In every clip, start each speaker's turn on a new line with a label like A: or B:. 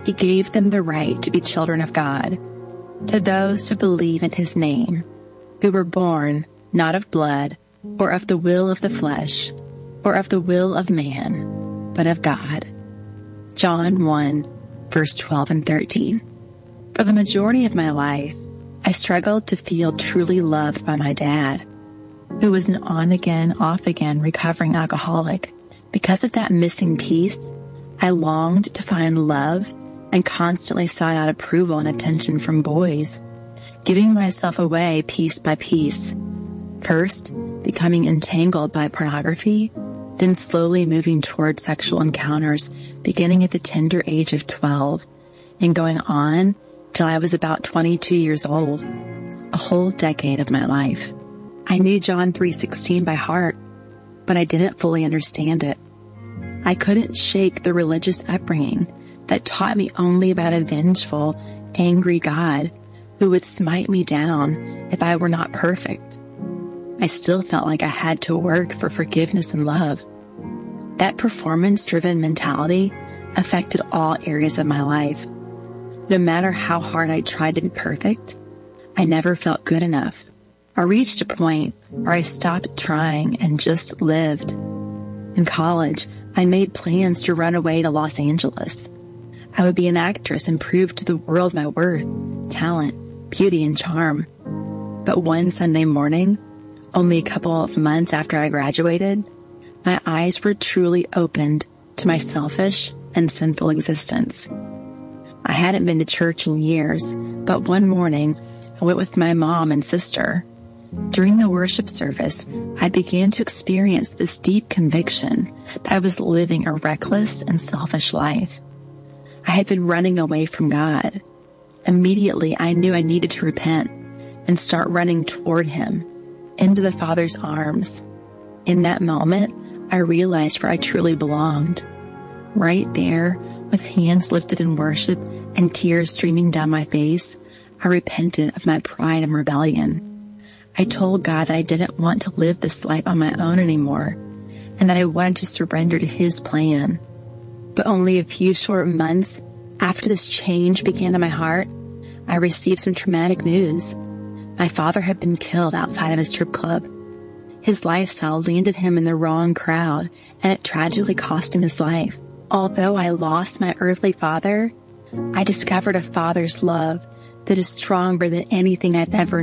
A: He gave them the right to be children of God, to those who believe in his name, who were born not of blood, or of the will of the flesh, or of the will of man, but of God. John 1, verse 12 and 13. For the majority of my life, I struggled to feel truly loved by my dad, who was an on-again, off-again recovering alcoholic. Because of that missing piece, I longed to find love and constantly sought out approval and attention from boys, giving myself away piece by piece. First, becoming entangled by pornography, then slowly moving toward sexual encounters, beginning at the tender age of 12 and going on till I was about 22 years old, a whole decade of my life. I knew John 3:16 by heart, but I didn't fully understand it. I couldn't shake the religious upbringing that taught me only about a vengeful, angry God who would smite me down if I were not perfect. I still felt like I had to work for forgiveness and love. That performance-driven mentality affected all areas of my life. No matter how hard I tried to be perfect, I never felt good enough. I reached a point where I stopped trying and just lived. In college, I made plans to run away to Los Angeles. I would be an actress and prove to the world my worth, talent, beauty, and charm. But one Sunday morning, only a couple of months after I graduated, my eyes were truly opened to my selfish and sinful existence. I hadn't been to church in years, but one morning, I went with my mom and sister. During the worship service, I began to experience this deep conviction that I was living a reckless and selfish life. I had been running away from God. Immediately, I knew I needed to repent and start running toward him, into the Father's arms. In that moment, I realized where I truly belonged. Right there, with hands lifted in worship and tears streaming down my face, I repented of my pride and rebellion. I told God that I didn't want to live this life on my own anymore, and that I wanted to surrender to his plan. But only a few short months after this change began in my heart, I received some traumatic news. My father had been killed outside of a strip club. His lifestyle landed him in the wrong crowd, and it tragically cost him his life. Although I lost my earthly father, I discovered a father's love that is stronger than anything I've ever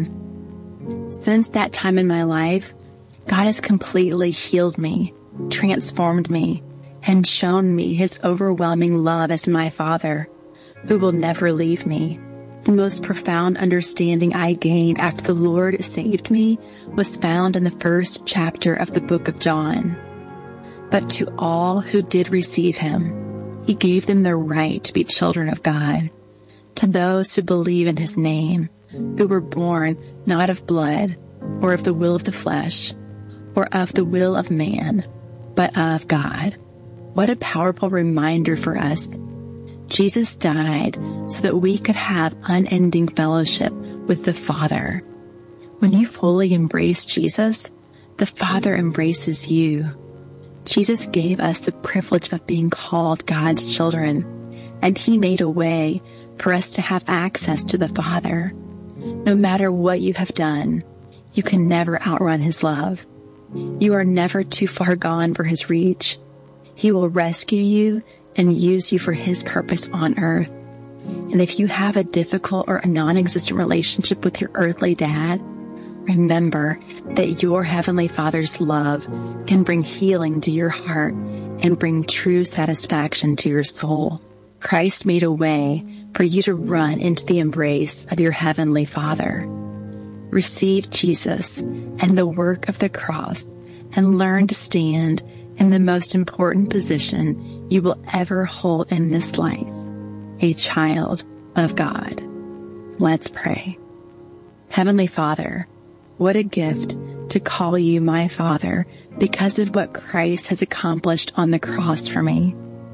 A: known. Since that time in my life, God has completely healed me, transformed me, and shown me his overwhelming love as my Father, who will never leave me. The most profound understanding I gained after the Lord saved me was found in the first chapter of the book of John. But to all who did receive him, he gave them the right to be children of God, to those who believe in his name, who were born not of blood, or of the will of the flesh, or of the will of man, but of God. What a powerful reminder for us. Jesus died so that we could have unending fellowship with the Father. When you fully embrace Jesus, the Father embraces you. Jesus gave us the privilege of being called God's children, and he made a way for us to have access to the Father. No matter what you have done, you can never outrun his love. You are never too far gone for his reach. He will rescue you and use you for his purpose on earth. And if you have a difficult or a non-existent relationship with your earthly dad, remember that your Heavenly Father's love can bring healing to your heart and bring true satisfaction to your soul. Christ made a way for you to run into the embrace of your Heavenly Father. Receive Jesus and the work of the cross and learn to stand in the most important position you will ever hold in this life, a child of God. Let's pray. Heavenly Father, what a gift to call you my Father because of what Christ has accomplished on the cross for me.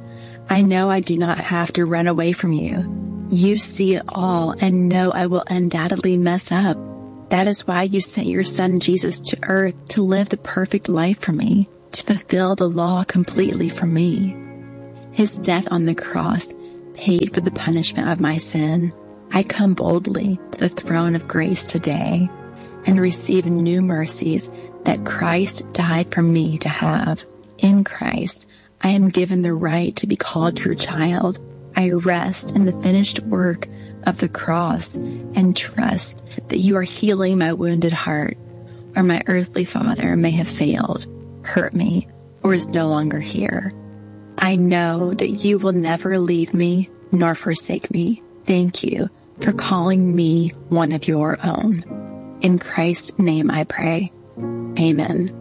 A: I know I do not have to run away from you. You see it all and know I will undoubtedly mess up. That is why you sent your Son Jesus to earth to live the perfect life for me, to fulfill the law completely for me. His death on the cross paid for the punishment of my sin. I come boldly to the throne of grace today and receive new mercies that Christ died for me to have. In Christ, I am given the right to be called your child. I rest in the finished work of the cross and trust that you are healing my wounded heart, or my earthly father may have failed, hurt me, or is no longer here. I know that you will never leave me nor forsake me. Thank you for calling me one of your own. In Christ's name I pray. Amen.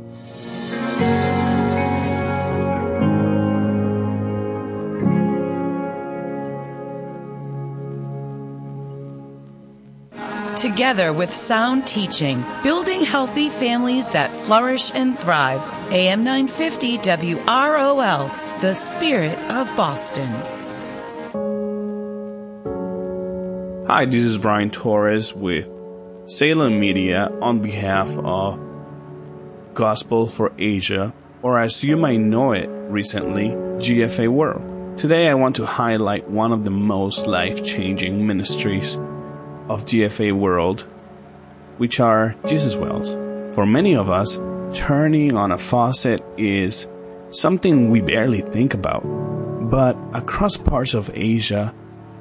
B: Together with sound teaching, building healthy families that flourish and thrive. AM 950 WROL, the spirit of Boston.
C: Hi, this is Brian Torres with Salem Media on behalf of Gospel for Asia, or as you might know it recently, GFA World. Today I want to highlight one of the most life-changing ministries of GFA World, which are Jesus Wells. For many of us, turning on a faucet is something we barely think about. But across parts of Asia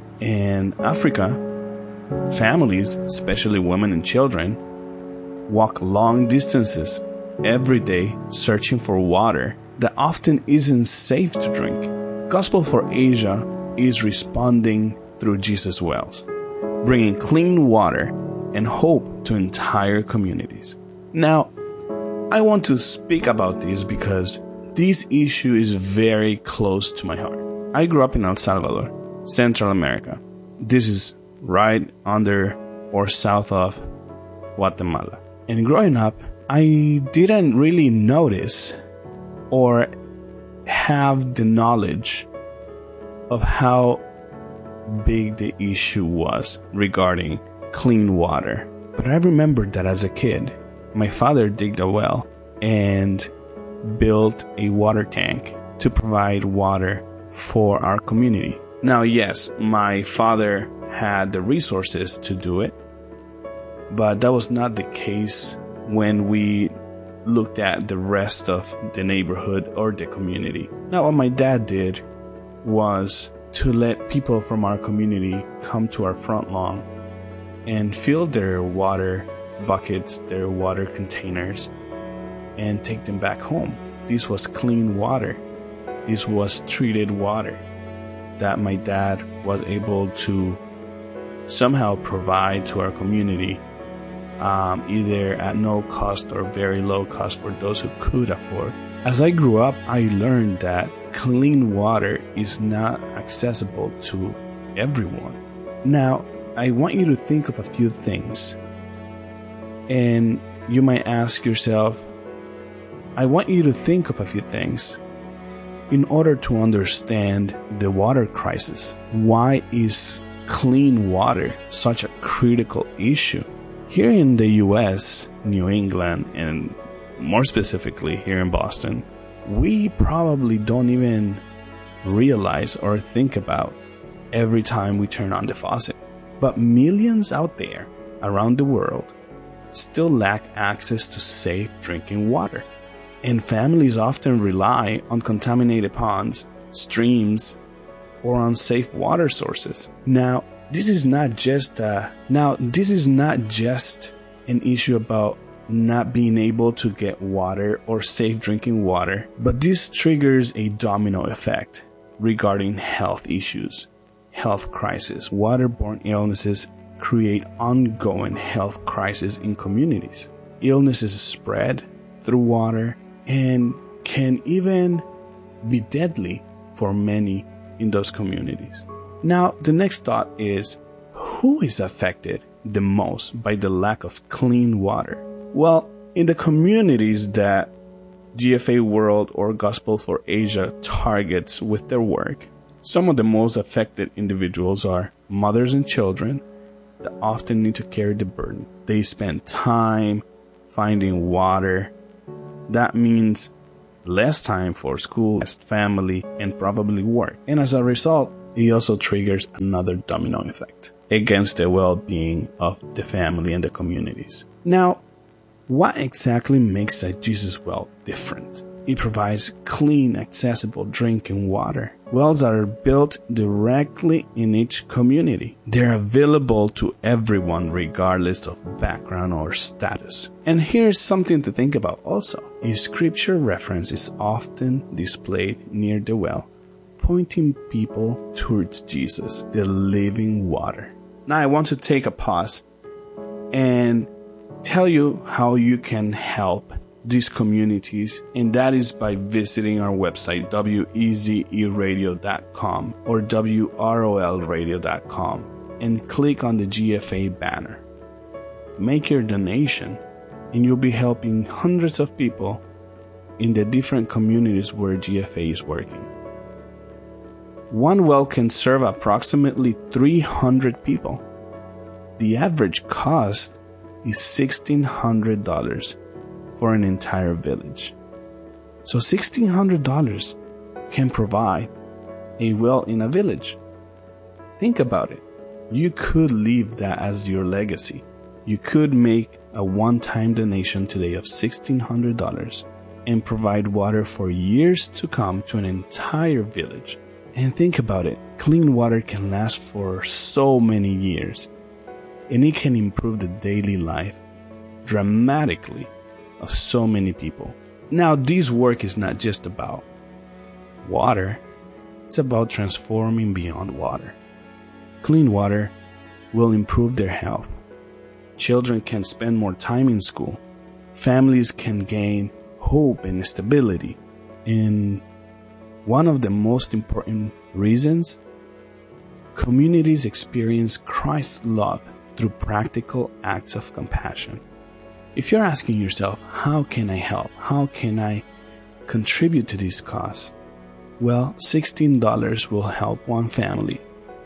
C: and Africa, families, especially women and children, walk long distances every day searching for water that often isn't safe to drink. Gospel for Asia is responding through Jesus Wells, bringing clean water and hope to entire communities. Now, I want to speak about this because this issue is very close to my heart. I grew up in El Salvador, Central America. This is right under or south of Guatemala. And growing up, I didn't really notice or have the knowledge of how big the issue was regarding clean water. But I remembered that as a kid, my father digged a well and built a water tank to provide water for our community. Now, yes, my father had the resources to do it, but that was not the case when we looked at the rest of the neighborhood or the community. Now, what my dad did was to let people from our community come to our front lawn and fill their water buckets, their water containers, and take them back home. This was clean water. This was treated water that my dad was able to somehow provide to our community, either at no cost or very low cost for those who could afford. As I grew up, I learned that clean water is not accessible to everyone. Now, I want you to think of a few things. And you might ask yourself, I want you to think of a few things in order to understand the water crisis. Why is clean water such a critical issue? Here in the US, New England, and more specifically here in Boston, we probably don't even realize or think about every time we turn on the faucet. But millions out there around the world still lack access to safe drinking water. And families often rely on contaminated ponds, streams, or unsafe water sources. Now, this is not just an issue about not being able to get water or safe drinking water, but this triggers a domino effect regarding health issues, health crisis. Waterborne illnesses create ongoing health crises in communities. Illnesses spread through water and can even be deadly for many in those communities. Now, the next thought is, who is affected the most by the lack of clean water? Well, in the communities that GFA World or Gospel for Asia targets with their work, some of the most affected individuals are mothers and children that often need to carry the burden. They spend time finding water. That means less time for school, family, and probably work. And as a result, it also triggers another domino effect against the well-being of the family and the communities. Now, what exactly makes a Jesus well different? It provides clean, accessible drinking water. Wells are built directly in each community. They're available to everyone regardless of background or status. And here's something to think about also. A scripture reference is often displayed near the well, pointing people towards Jesus, the living water. Now I want to take a pause and tell you how you can help these communities, and that is by visiting our website wezeradio.com or wrolradio.com and click on the GFA banner. Make your donation and you'll be helping hundreds of people in the different communities where GFA is working. One well can serve approximately 300 people. The average cost is $1,600 for an entire village. So $1,600 can provide a well in a village. Think about it. You could leave that as your legacy. You could make a one-time donation today of $1,600 and provide water for years to come to an entire village. And think about it. Clean water can last for so many years, and it can improve the daily life dramatically of so many people. Now, this work is not just about water. It's about transforming beyond water. Clean water will improve their health. Children can spend more time in school. Families can gain hope and stability. And one of the most important reasons, communities experience Christ's love through practical acts of compassion. If you're asking yourself, how can I help? How can I contribute to this cause? Well, $16 will help one family.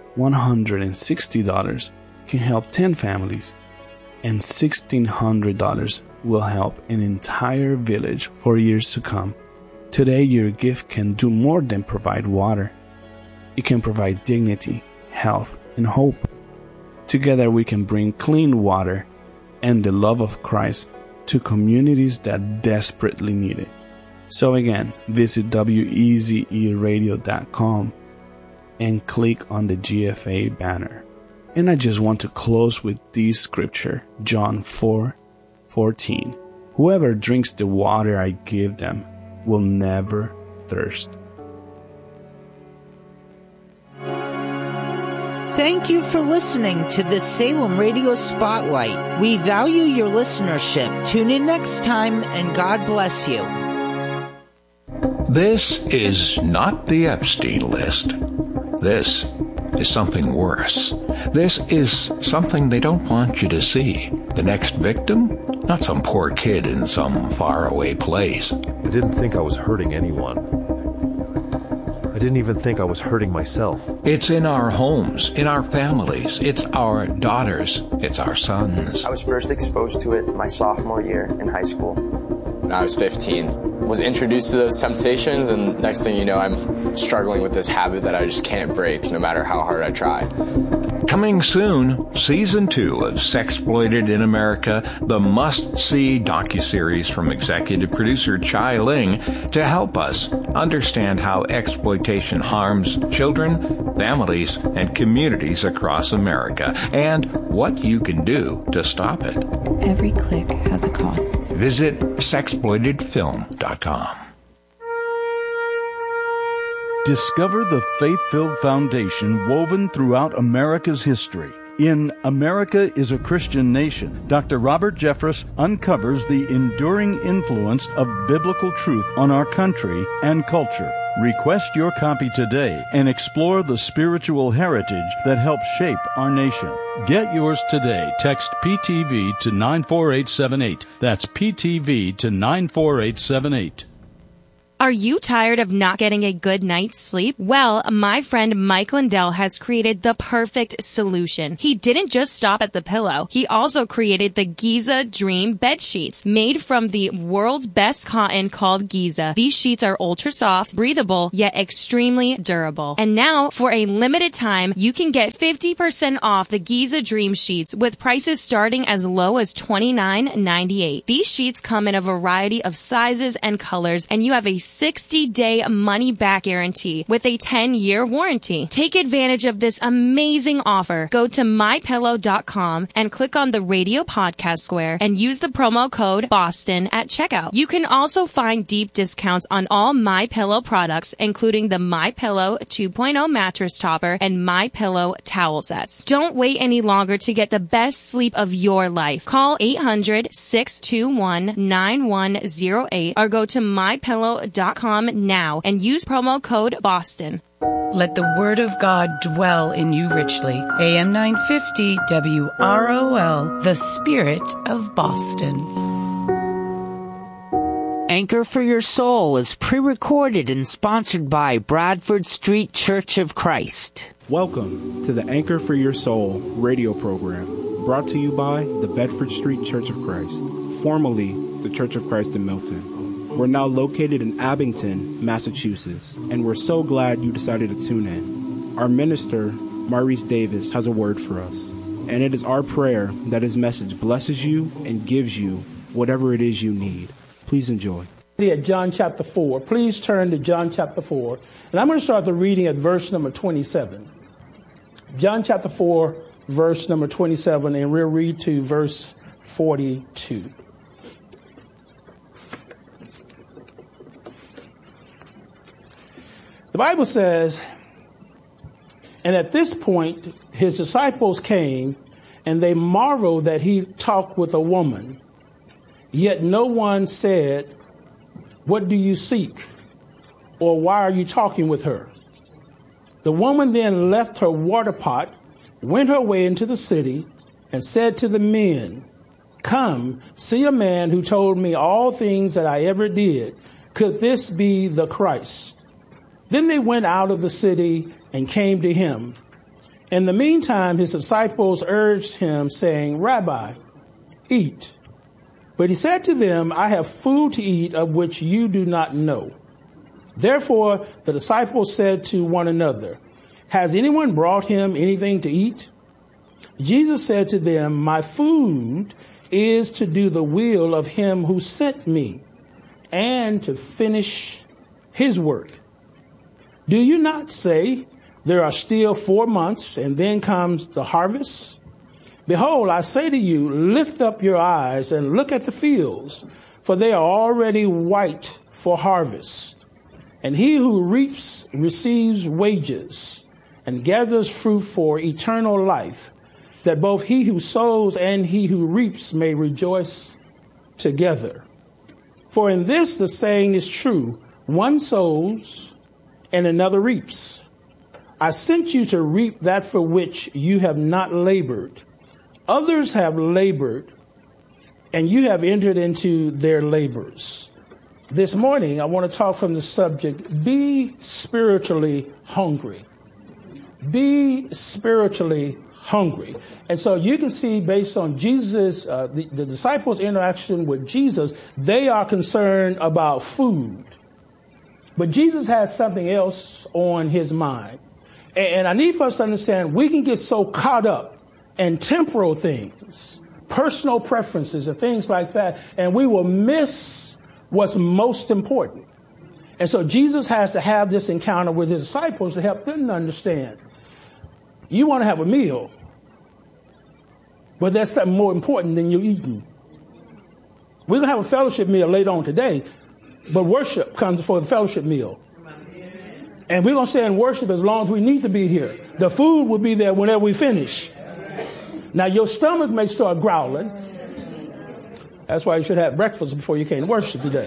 C: $160 can help 10 families. And $1,600 will help an entire village for years to come. Today, your gift can do more than provide water. It can provide dignity, health, and hope. Together, we can bring clean water and the love of Christ to communities that desperately need it. So again, visit wezeradio.com and click on the GFA banner. And I just want to close with this scripture, John 4:14. Whoever drinks the water I give them will never thirst.
D: Thank you for listening to the Salem Radio Spotlight. We value your listenership. Tune in next time, and God bless you.
E: This is not the Epstein list. This is something worse. This is something they don't want you to see. The next victim? Not some poor kid in some faraway place.
F: I didn't think I was hurting anyone. I didn't even think I was hurting myself.
E: It's in our homes, in our families. It's our daughters. It's our sons.
G: I was first exposed to it my sophomore year in high school.
H: When I was 15, was introduced to those temptations, and next thing you know, I'm struggling with this habit that I just can't break, no matter how hard I try.
E: Coming soon, Season 2 of Sexploited in America, the must-see docuseries from executive producer Chai Ling, to help us understand how exploitation harms children, families, and communities across America, and what you can do to stop it.
A: Every click has a cost.
E: Visit sexploitedfilm.com.
I: Discover the faith-filled foundation woven throughout America's history. In America is a Christian Nation, Dr. Robert Jeffress uncovers the enduring influence of biblical truth on our country and culture. Request your copy today and explore the spiritual heritage that helps shape our nation. Get yours today. Text PTV to 94878. That's PTV to 94878.
J: Are you tired of not getting a good night's sleep? Well, my friend Mike Lindell has created the perfect solution. He didn't just stop at the pillow. He also created the Giza Dream bed sheets, made from the world's best cotton called Giza. These sheets are ultra soft, breathable, yet extremely durable. And now, for a limited time, you can get 50% off the Giza Dream sheets with prices starting as low as $29.98. These sheets come in a variety of sizes and colors, and you have a 60-day money-back guarantee with a 10-year warranty. Take advantage of this amazing offer. Go to MyPillow.com and click on the radio podcast square and use the promo code BOSTON at checkout. You can also find deep discounts on all MyPillow products, including the MyPillow 2.0 mattress topper and MyPillow towel sets. Don't wait any longer to get the best sleep of your life. Call 800-621-9108 or go to MyPillow.com now and use promo code BOSTON.
B: Let the word of God dwell in you richly. AM 950 WROL, the Spirit of Boston.
D: Anchor for Your Soul is pre-recorded and sponsored by Bradford Street Church of Christ.
K: Welcome to the Anchor for Your Soul radio program, brought to you by the Bedford Street Church of Christ, formerly the Church of Christ in Milton. We're now located in Abington, Massachusetts, and we're so glad you decided to tune in. Our minister, Maurice Davis, has a word for us, and it is our prayer that his message blesses you and gives you whatever it is you need. Please enjoy.
L: At John chapter 4. Please turn to John chapter 4. And I'm going to start the reading at verse number 27. John chapter 4, verse number 27, and we'll read to verse 42. The Bible says, and at this point, his disciples came, and they marveled that he talked with a woman. Yet no one said, "What do you seek?" or "Why are you talking with her?" The woman then left her water pot, went her way into the city, and said to the men, "Come, see a man who told me all things that I ever did. Could this be the Christ?" Then they went out of the city and came to him. In the meantime, his disciples urged him, saying, "Rabbi, eat." But he said to them, "I have food to eat of which you do not know." Therefore the disciples said to one another, "Has anyone brought him anything to eat?" Jesus said to them, "My food is to do the will of him who sent me and to finish his work. Do you not say, 'There are still 4 months, and then comes the harvest'? Behold, I say to you, lift up your eyes and look at the fields, for they are already white for harvest. And he who reaps receives wages and gathers fruit for eternal life, that both he who sows and he who reaps may rejoice together. For in this the saying is true, one sows and another reaps. I sent you to reap that for which you have not labored. Others have labored, and you have entered into their labors." This morning, I want to talk from the subject, be spiritually hungry. Be spiritually hungry. And so you can see, based on Jesus, the disciples' interaction with Jesus, they are concerned about food. But Jesus has something else on his mind. And I need for us to understand, we can get so caught up in temporal things, personal preferences and things like that, and we will miss what's most important. And so Jesus has to have this encounter with his disciples to help them to understand. You want to have a meal, but that's something more important than you eating. We're going to have a fellowship meal later on today, but worship comes before the fellowship meal. And we're going to stay in worship as long as we need to be here. The food will be there whenever we finish. Now, your stomach may start growling. That's why you should have breakfast before you came to worship today.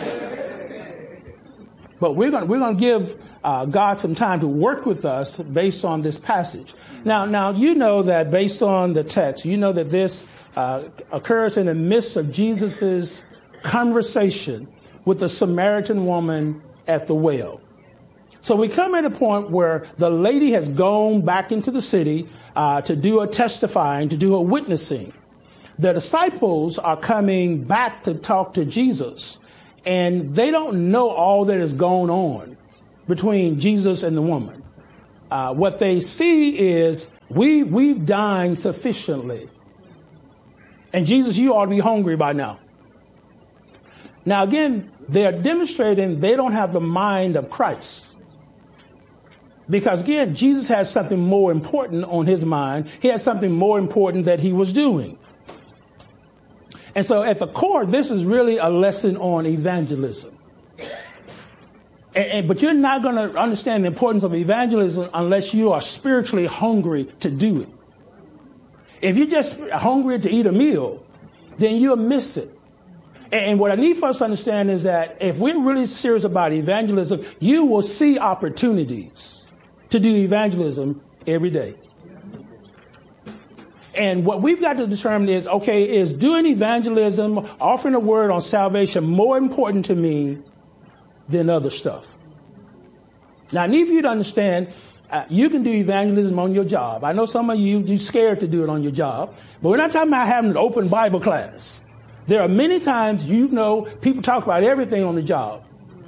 L: But we're going to give God some time to work with us based on this passage. Now, you know that based on the text, you know that this occurs in the midst of Jesus's conversation with the Samaritan woman at the well. So we come at a point where the lady has gone back into the city to do a testifying, to do a witnessing. The disciples are coming back to talk to Jesus, and they don't know all that is going on between Jesus and the woman. What they see is, we've dined sufficiently. And Jesus, you ought to be hungry by now. Now, again, they are demonstrating they don't have the mind of Christ. Because, again, Jesus has something more important on his mind. He had something more important that he was doing. And so at the core, this is really a lesson on evangelism. But you're not going to understand the importance of evangelism unless you are spiritually hungry to do it. If you're just hungry to eat a meal, then you'll miss it. And what I need for us to understand is that if we're really serious about evangelism, you will see opportunities to do evangelism every day. And what we've got to determine is, okay, is doing evangelism, offering a word on salvation more important to me than other stuff? Now, I need for you to understand, you can do evangelism on your job. I know some of you're scared to do it on your job, but we're not talking about having an open Bible class. There are many times, people talk about everything on the job.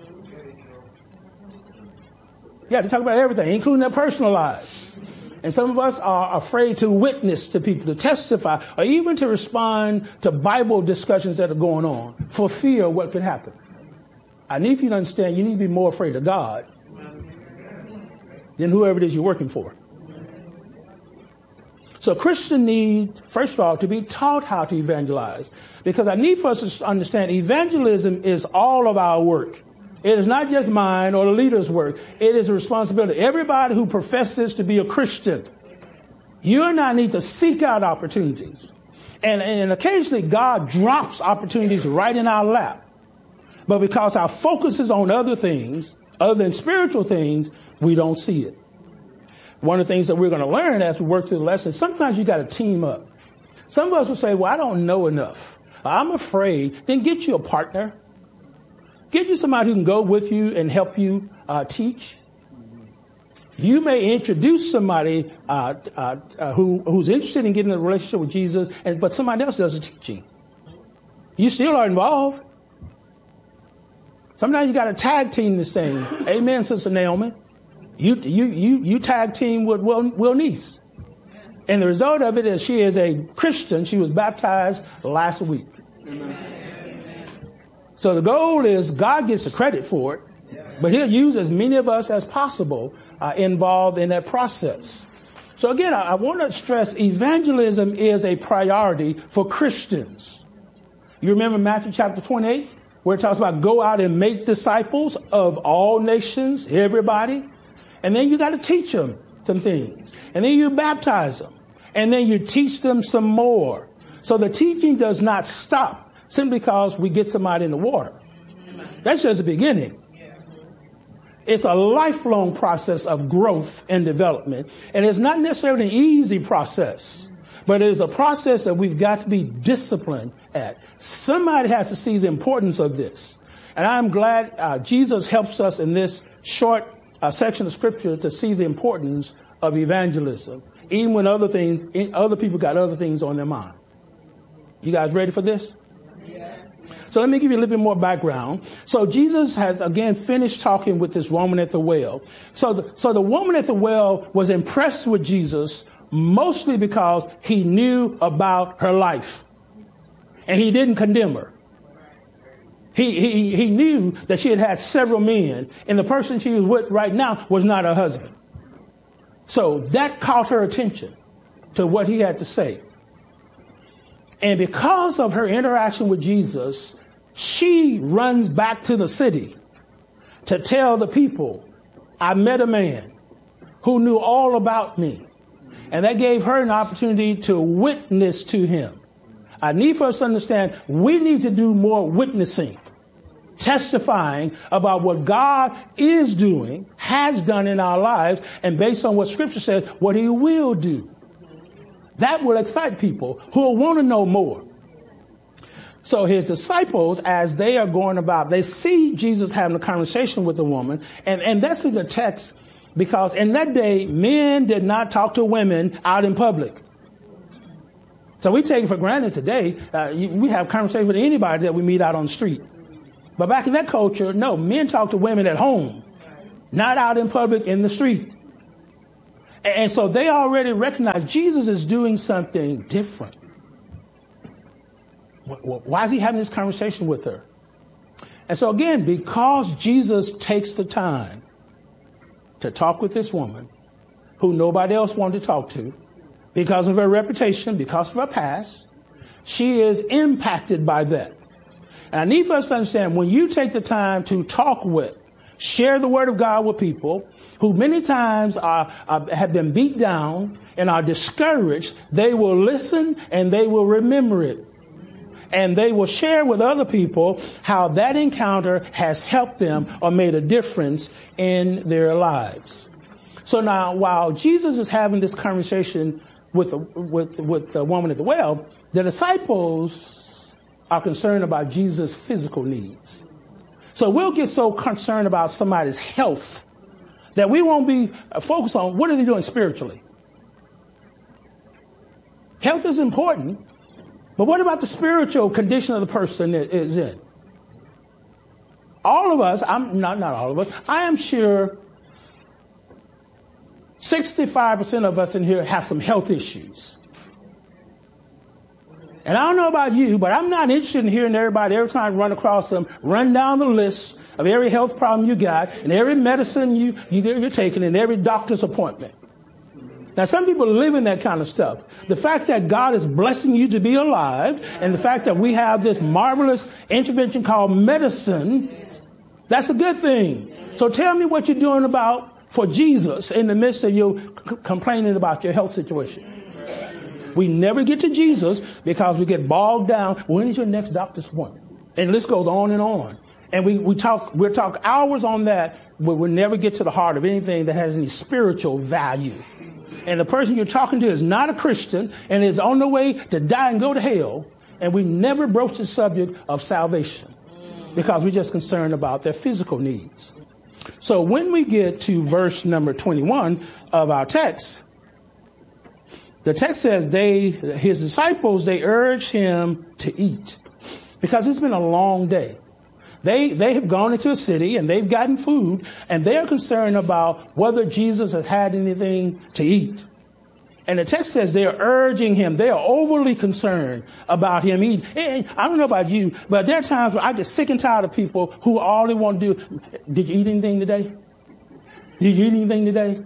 L: Yeah, they talk about everything, including their personal lives. And some of us are afraid to witness to people, to testify, or even to respond to Bible discussions that are going on for fear of what could happen. I need for you to understand you need to be more afraid of God than whoever it is you're working for. So Christians need, first of all, to be taught how to evangelize. Because I need for us to understand evangelism is all of our work. It is not just mine or the leader's work. It is a responsibility. Everybody who professes to be a Christian, you and I need to seek out opportunities. And occasionally God drops opportunities right in our lap. But because our focus is on other things, other than spiritual things, we don't see it. One of the things that we're going to learn as we work through the lesson, sometimes you got to team up. Some of us will say, well, I don't know enough. I'm afraid. Then get you a partner. Get you somebody who can go with you and help you teach. You may introduce somebody who's interested in getting a relationship with Jesus, but somebody else does the teaching. You still are involved. Sometimes you got to tag team this thing. Amen, Sister Naomi. You tag team with Will Niece. And the result of it is she is a Christian. She was baptized last week. Amen. So the goal is God gets the credit for it, but he'll use as many of us as possible involved in that process. So again, I want to stress evangelism is a priority for Christians. You remember Matthew chapter 28, where it talks about go out and make disciples of all nations, everybody. And then you got to teach them some things. And then you baptize them. And then you teach them some more. So the teaching does not stop simply because we get somebody in the water. That's just the beginning. It's a lifelong process of growth and development. And it's not necessarily an easy process, but it is a process that we've got to be disciplined at. Somebody has to see the importance of this. And I'm glad Jesus helps us in this short section of scripture to see the importance of evangelism, even when other people got other things on their mind. You guys ready for this? So let me give you a little bit more background. So Jesus has again finished talking with this woman at the well. So the woman at the well was impressed with Jesus mostly because he knew about her life, and he didn't condemn her. He knew that she had had several men, and the person she was with right now was not her husband. So that caught her attention to what he had to say. And because of her interaction with Jesus, she runs back to the city to tell the people, I met a man who knew all about me. And that gave her an opportunity to witness to him. I need for us to understand we need to do more witnessing, testifying about what God is doing, has done in our lives, and based on what Scripture says, what he will do. That will excite people who will want to know more. So his disciples, as they are going about, they see Jesus having a conversation with the woman. And that's in the text, because in that day, men did not talk to women out in public. So we take it for granted today. We have conversations with anybody that we meet out on the street. But back in that culture, no, men talk to women at home, not out in public in the street. And so they already recognize Jesus is doing something different. Why is he having this conversation with her? And so again, because Jesus takes the time to talk with this woman who nobody else wanted to talk to, because of her reputation, because of her past, she is impacted by that. And I need for us to understand, when you take the time to talk with, share the word of God with people who many times have been beat down and are discouraged, they will listen and they will remember it. And they will share with other people how that encounter has helped them or made a difference in their lives. So now, while Jesus is having this conversation with the woman at the well, the disciples are concerned about Jesus' physical needs. So we'll get so concerned about somebody's health that we won't be focused on what are they doing spiritually. Health is important, but what about the spiritual condition of the person that is in? All of us, not all of us, I am sure 65% of us in here have some health issues. And I don't know about you, but I'm not interested in hearing everybody every time I run across them, run down the list of every health problem you got and every medicine you're taking and every doctor's appointment. Now, some people live in that kind of stuff. The fact that God is blessing you to be alive and the fact that we have this marvelous intervention called medicine, that's a good thing. So tell me what you're doing for Jesus in the midst of you complaining about your health situation. We never get to Jesus because we get bogged down. When is your next doctor's appointment? And the list goes on and on. And we'll talk hours on that, but we'll never get to the heart of anything that has any spiritual value. And the person you're talking to is not a Christian and is on the way to die and go to hell. And we never broach the subject of salvation because we're just concerned about their physical needs. So when we get to verse number 21 of our text, the text says his disciples, they urged him to eat because it's been a long day. They have gone into a city and they've gotten food and they're concerned about whether Jesus has had anything to eat. And the text says they're urging him. They are overly concerned about him eating. And I don't know about you, but there are times where I get sick and tired of people who all they want to do, did you eat anything today? Did you eat anything today?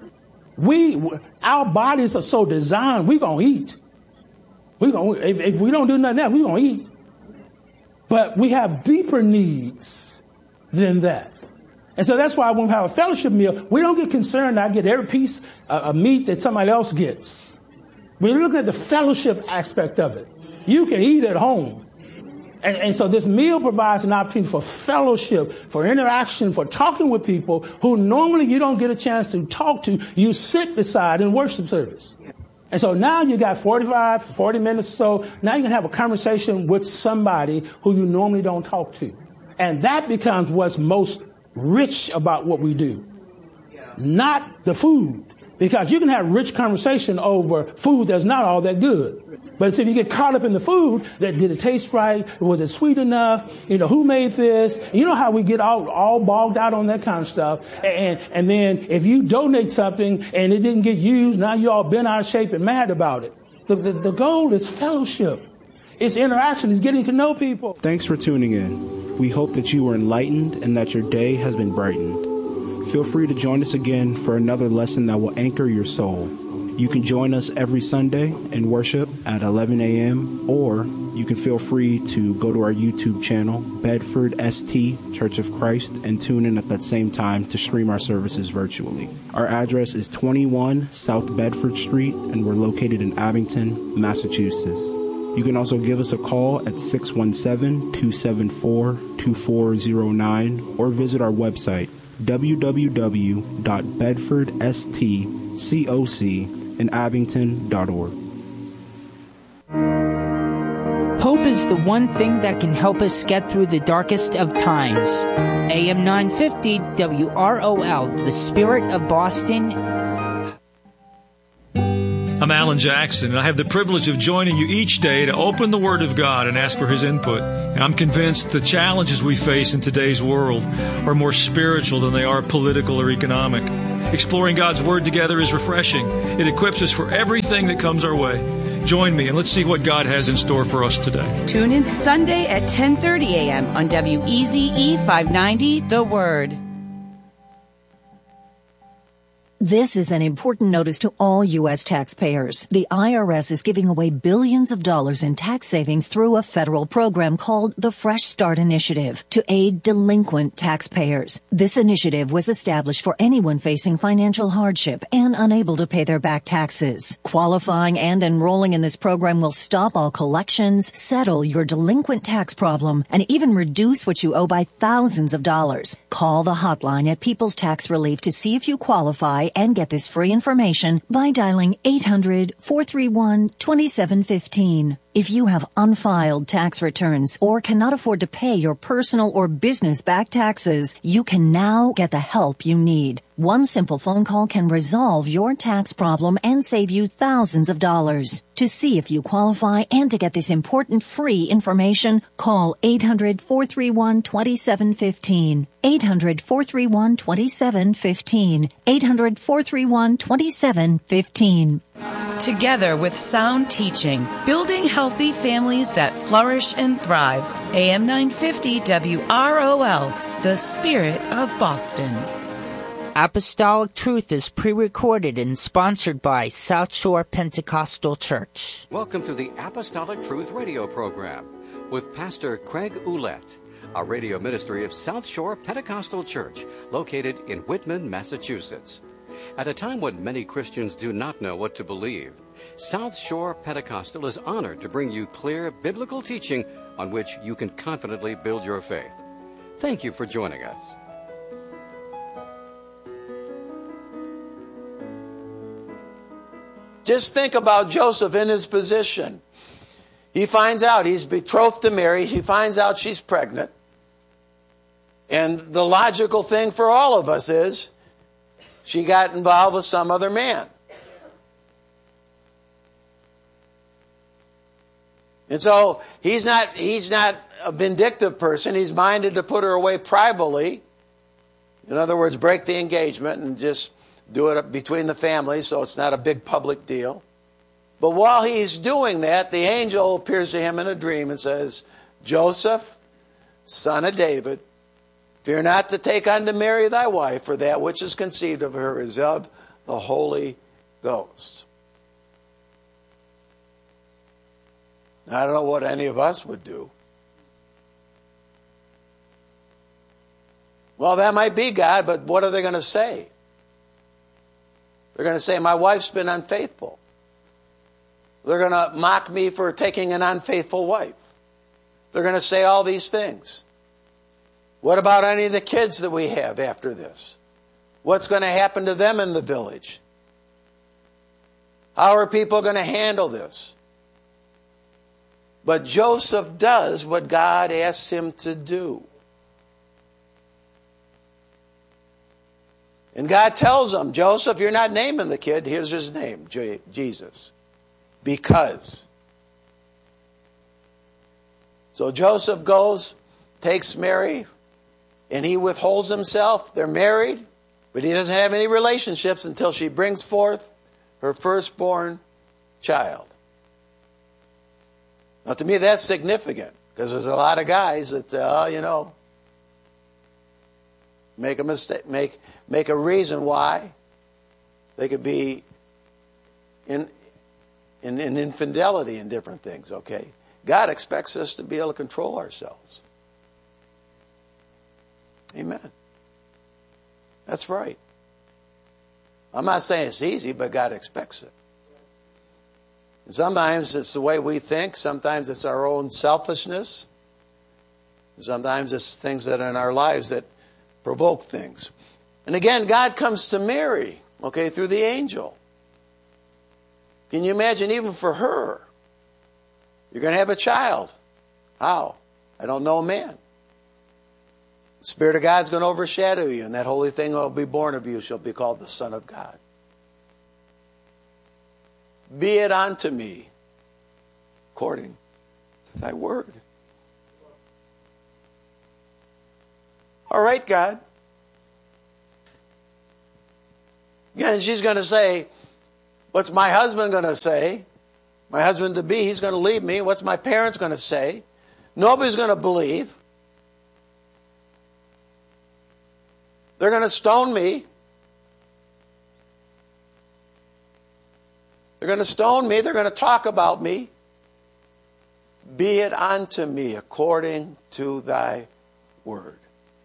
L: Our bodies are so designed, we're going to eat. If we don't do nothing else, we're going to eat. But we have deeper needs than that. And so that's why when we have a fellowship meal, we don't get concerned that I get every piece of meat that somebody else gets. We're looking at the fellowship aspect of it. You can eat at home. And so this meal provides an opportunity for fellowship, for interaction, for talking with people who normally you don't get a chance to talk to. You sit beside in worship service. And so now you got 40 minutes or so. Now you can have a conversation with somebody who you normally don't talk to. And that becomes what's most rich about what we do. Not the food. Because you can have rich conversation over food that's not all that good. But if you get caught up in the food, did it taste right? Was it sweet enough? Who made this? You know how we get all bogged out on that kind of stuff. And then if you donate something and it didn't get used, now you all bent out of shape and mad about it. The goal is fellowship. It's interaction. It's getting to know people.
K: Thanks for tuning in. We hope that you were enlightened and that your day has been brightened. Feel free to join us again for another lesson that will anchor your soul. You can join us every Sunday in worship at 11 a.m. or you can feel free to go to our YouTube channel, Bedford St. Church of Christ, and tune in at that same time to stream our services virtually. Our address is 21 South Bedford Street, and we're located in Abington, Massachusetts. You can also give us a call at 617-274-2409 or visit our website, www.bedfordstcocinabington.org.
M: Hope
D: is the one thing that can help us get through the darkest of times. AM 950 WROL, the Spirit of Boston.
M: I'm Alan Jackson, and I have the privilege of joining you each day to open the Word of God and ask for His input. And I'm convinced the challenges we face in today's world are more spiritual than they are political or economic. Exploring God's Word together is refreshing. It equips us for everything that comes our way. Join me, and let's see what God has in store for us today.
B: Tune in Sunday at 10:30 a.m. on WEZE 590, The Word.
N: This is an important notice to all U.S. taxpayers. The IRS is giving away billions of dollars in tax savings through a federal program called the Fresh Start Initiative to aid delinquent taxpayers. This initiative was established for anyone facing financial hardship and unable to pay their back taxes. Qualifying and enrolling in this program will stop all collections, settle your delinquent tax problem, and even reduce what you owe by thousands of dollars. Call the hotline at People's Tax Relief to see if you qualify and get this free information by dialing 800-431-2715. If you have unfiled tax returns or cannot afford to pay your personal or business back taxes, you can now get the help you need. One simple phone call can resolve your tax problem and save you thousands of dollars. To see if you qualify and to get this important free information, call 800-431-2715. 800-431-2715. 800-431-2715.
B: Together with sound teaching, building healthy families that flourish and thrive. AM 950 WROL, the Spirit of Boston.
D: Apostolic Truth is pre-recorded and sponsored by South Shore Pentecostal Church.
O: Welcome to the Apostolic Truth radio program with Pastor Craig Ouellette, a radio ministry of South Shore Pentecostal Church located in Whitman, Massachusetts. At a time when many Christians do not know what to believe, South Shore Pentecostal is honored to bring you clear biblical teaching on which you can confidently build your faith. Thank you for joining us.
P: Just think about Joseph in his position. He finds out he's betrothed to Mary. He finds out she's pregnant. And the logical thing for all of us is she got involved with some other man. And so he's not a vindictive person. He's minded to put her away privately. In other words, break the engagement and just do it between the families so it's not a big public deal. But while he's doing that, the angel appears to him in a dream and says, Joseph, son of David, fear not to take unto Mary thy wife, for that which is conceived of her is of the Holy Ghost. Now, I don't know what any of us would do. Well, that might be God, but what are they going to say? They're going to say, my wife's been unfaithful. They're going to mock me for taking an unfaithful wife. They're going to say all these things. What about any of the kids that we have after this? What's going to happen to them in the village? How are people going to handle this? But Joseph does what God asks him to do. And God tells him, Joseph, you're not naming the kid. Here's his name, Jesus. Because. So Joseph goes, takes Mary, and he withholds himself. They're married, but he doesn't have any relationships until she brings forth her firstborn child. Now, to me, that's significant, because there's a lot of guys that, make a mistake, make a reason why they could be in infidelity and different things, okay? God expects us to be able to control ourselves. Amen. That's right. I'm not saying it's easy, but God expects it. And sometimes it's the way we think. Sometimes it's our own selfishness. Sometimes it's things that are in our lives that provoke things. And again, God comes to Mary, okay, through the angel. Can you imagine, even for her, you're going to have a child. How? I don't know a man. The Spirit of God's going to overshadow you, and that holy thing that will be born of you shall be called the Son of God. Be it unto me according to thy word. All right, God. Again, she's going to say, what's my husband going to say? My husband to be, he's going to leave me. What's my parents going to say? Nobody's going to believe. They're going to stone me. They're going to stone me. They're going to talk about me. Be it unto me according to thy word.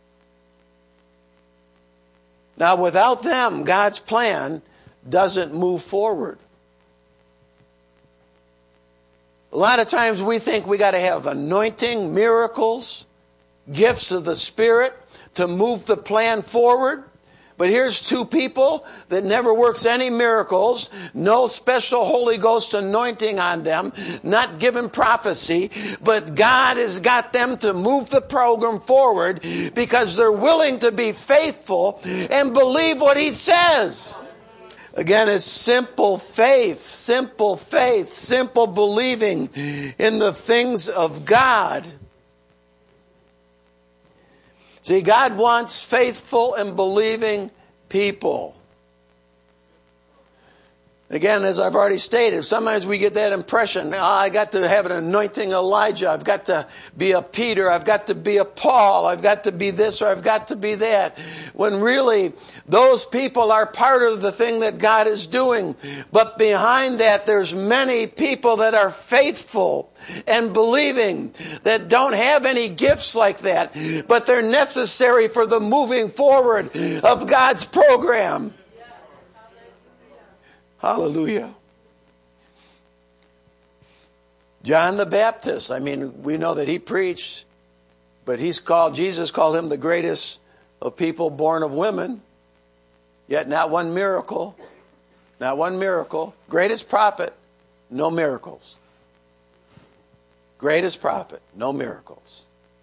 P: Now, without them, God's plan doesn't move forward. A lot of times we think we got to have anointing, miracles, gifts of the Spirit to move the plan forward. But here's two people that never works any miracles, no special Holy Ghost anointing on them, not given prophecy, but God has got them to move the program forward because they're willing to be faithful and believe what He says. Again, it's simple faith, simple believing in the things of God. See, God wants faithful and believing people. Again, as I've already stated, sometimes we get that impression, I got to have an anointing Elijah, I've got to be a Peter, I've got to be a Paul, I've got to be this or I've got to be that. When really, those people are part of the thing that God is doing. But behind that, there's many people that are faithful and believing that don't have any gifts like that, but they're necessary for the moving forward of God's program. Hallelujah. John the Baptist, we know that he preached, but Jesus called him the greatest of people born of women, yet not one miracle. Not one miracle. Greatest prophet, no miracles. Greatest prophet, no miracles.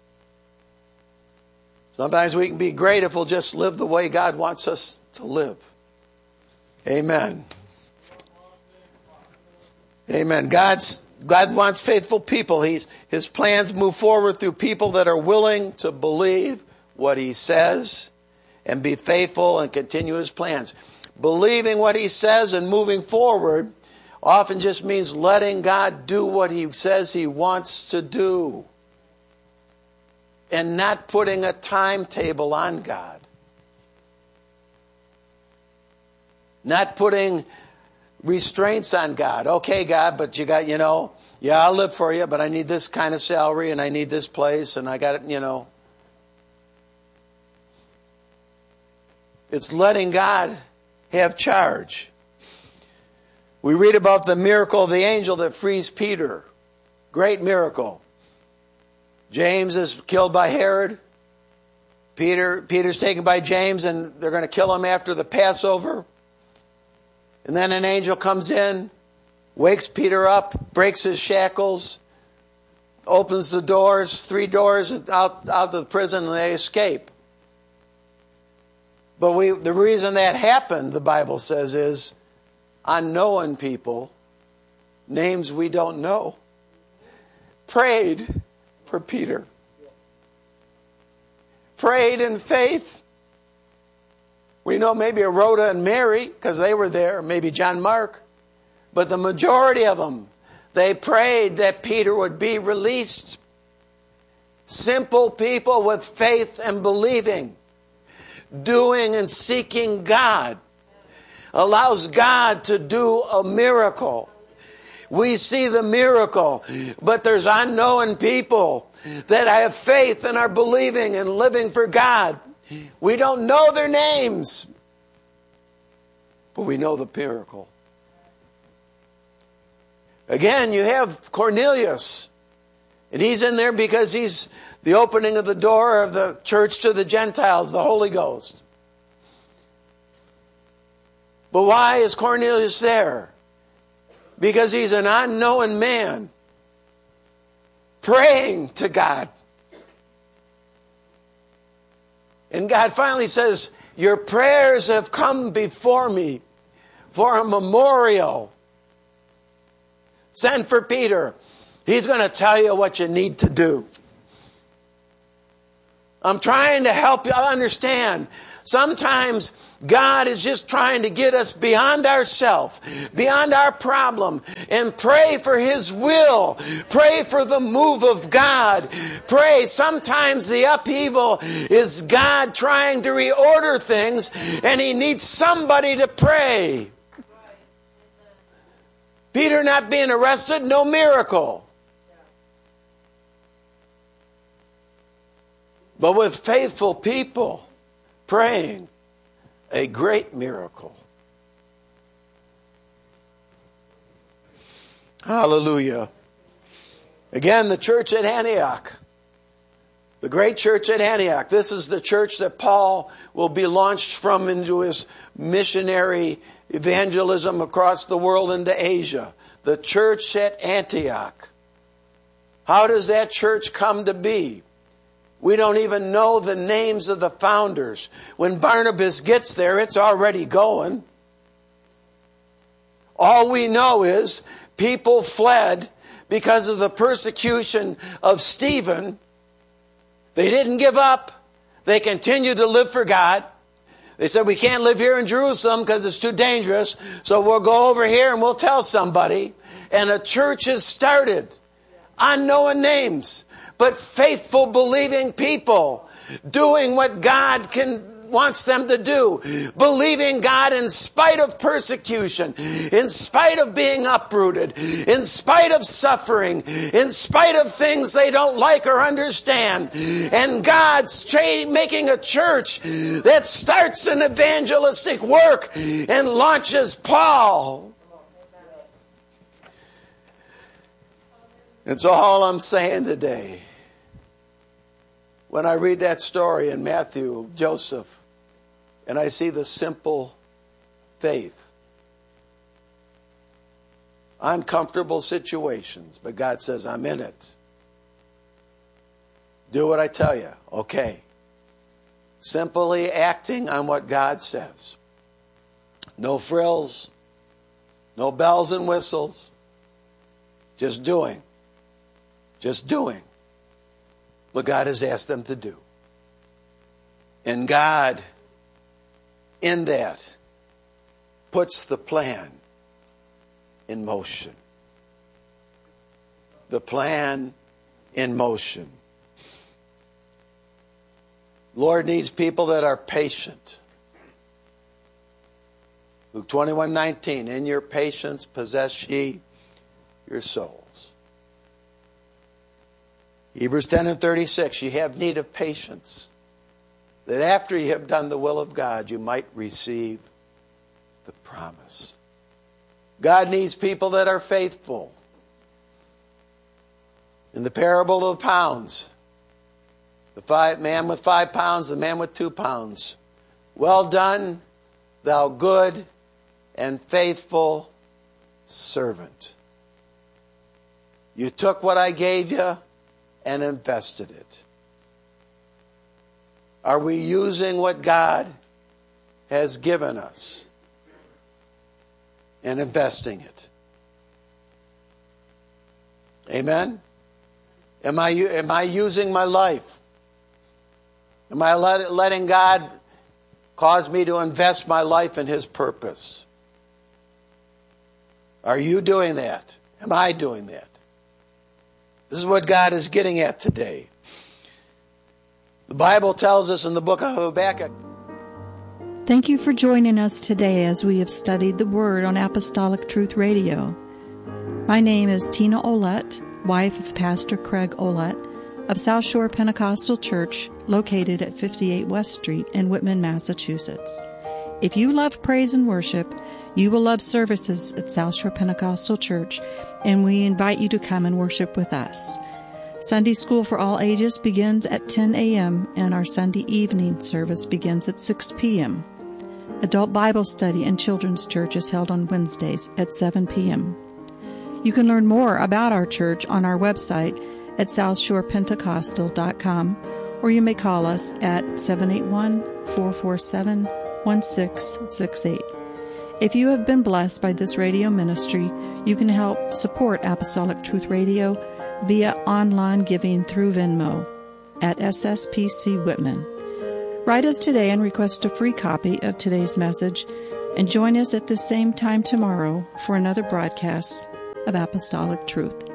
P: Sometimes we can be great if we'll just live the way God wants us to live. Amen. Amen. God wants faithful people. His plans move forward through people that are willing to believe what He says and be faithful and continue His plans. Believing what He says and moving forward often just means letting God do what He says He wants to do and not putting a timetable on God. Not putting restraints on God. Okay, God, but you got, I'll live for you, but I need this kind of salary and I need this place and I got it, It's letting God have charge. We read about the miracle of the angel that frees Peter. Great miracle. James is killed by Herod. Peter's taken by James and they're going to kill him after the Passover. And then an angel comes in, wakes Peter up, breaks his shackles, opens the doors, 3 doors out of the prison, and they escape. But the reason that happened, the Bible says, is unknown people, names we don't know, prayed for Peter. Prayed in faith. We know maybe Rhoda and Mary, because they were there, maybe John Mark. But the majority of them, they prayed that Peter would be released. Simple people with faith and believing, doing and seeking God, allows God to do a miracle. We see the miracle, but there's unknown people that have faith and are believing and living for God. We don't know their names, but we know the miracle. Again, you have Cornelius, and he's in there because he's the opening of the door of the church to the Gentiles, the Holy Ghost. But why is Cornelius there? Because he's an unknown man, praying to God. And God finally says, your prayers have come before me for a memorial. Send for Peter. He's going to tell you what you need to do. I'm trying to help you understand. Sometimes God is just trying to get us beyond ourselves, beyond our problem, and pray for His will. Pray for the move of God. Pray. Sometimes the upheaval is God trying to reorder things, and He needs somebody to pray. Peter not being arrested, no miracle. But with faithful people praying, a great miracle. Hallelujah. Again, the church at Antioch. The great church at Antioch. This is the church that Paul will be launched from into his missionary evangelism across the world into Asia. The church at Antioch. How does that church come to be? We don't even know the names of the founders. When Barnabas gets there, it's already going. All we know is people fled because of the persecution of Stephen. They didn't give up. They continued to live for God. They said, we can't live here in Jerusalem because it's too dangerous, so we'll go over here and we'll tell somebody. And a church has started. Unknown names, but faithful, believing people doing what God wants them to do. Believing God in spite of persecution, in spite of being uprooted, in spite of suffering, in spite of things they don't like or understand. And God's making a church that starts an evangelistic work and launches Paul. And so all I'm saying today, when I read that story in Matthew of Joseph, and I see the simple faith, uncomfortable situations, but God says, I'm in it. Do what I tell you. Okay. Simply acting on what God says. No frills, no bells and whistles, just doing. Just doing what God has asked them to do. And God, in that, puts the plan in motion. The plan in motion. Lord needs people that are patient. Luke 21:19, in your patience possess ye your souls. Hebrews 10:36, you have need of patience, that after you have done the will of God, you might receive the promise. God needs people that are faithful. In the parable of the pounds, the man with 5 pounds, the man with 2 pounds. Well done, thou good and faithful servant. You took what I gave you and invested it. Are we using what God has given us and investing it? Amen? Am I using my life? Am I letting God cause me to invest my life in His purpose? Are you doing that? Am I doing that? This is what God is getting at today. The Bible tells us in the book of Habakkuk.
Q: Thank you for joining us today as we have studied the Word on Apostolic Truth Radio. My name is Tina Olette, wife of Pastor Craig Olette of South Shore Pentecostal Church, located at 58 West Street in Whitman, Massachusetts. If you love praise and worship, you will love services at South Shore Pentecostal Church, and we invite you to come and worship with us. Sunday School for all ages begins at 10 a.m., and our Sunday evening service begins at 6 p.m. Adult Bible Study and Children's Church is held on Wednesdays at 7 p.m. You can learn more about our church on our website at southshorepentecostal.com, or you may call us at 781-447-1668. If you have been blessed by this radio ministry, you can help support Apostolic Truth Radio via online giving through Venmo at SSPC Whitman. Write us today and request a free copy of today's message, and join us at the same time tomorrow for another broadcast of Apostolic Truth.